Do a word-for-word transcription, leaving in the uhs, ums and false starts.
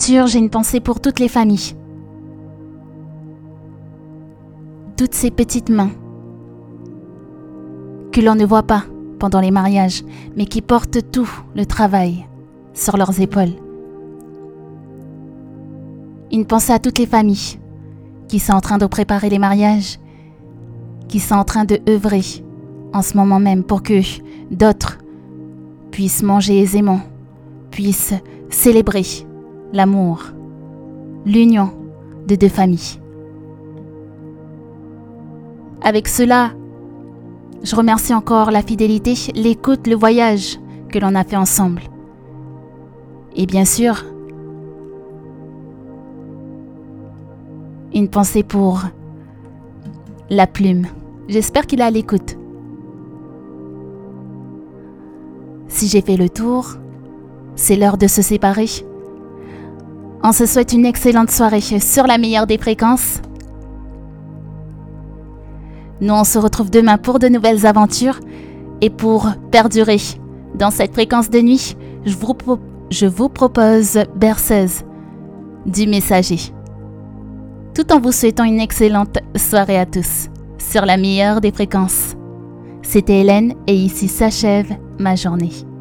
aventure, j'ai une pensée pour toutes les familles. Toutes ces petites mains que l'on ne voit pas pendant les mariages, mais qui portent tout le travail sur leurs épaules. Une pensée à toutes les familles qui sont en train de préparer les mariages, qui sont en train de œuvrer en ce moment même pour que d'autres puissent manger aisément, puissent célébrer l'amour, l'union de deux familles. Avec cela, je remercie encore la fidélité, l'écoute, le voyage que l'on a fait ensemble. Et bien sûr, une pensée pour la plume. J'espère qu'il est à l'écoute. Si j'ai fait le tour, c'est l'heure de se séparer. On se souhaite une excellente soirée sur la meilleure des fréquences. Nous, on se retrouve demain pour de nouvelles aventures. Et pour perdurer dans cette fréquence de nuit, je vous, pro- je vous propose Berceuse du Messager. Tout en vous souhaitant une excellente soirée à tous sur la meilleure des fréquences. C'était Hélène et ici s'achève ma journée.